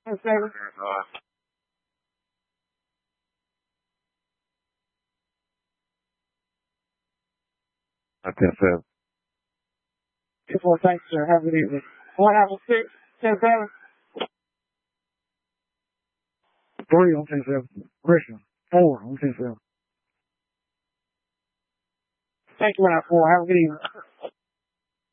7. I 10-7. 2-4, thanks, sir. Have a good evening. 1 Apple 6, 10-7. 3 on 10-7. Christian, 4 on 10-7. Thank you, 1 Apple 4. Have a good evening.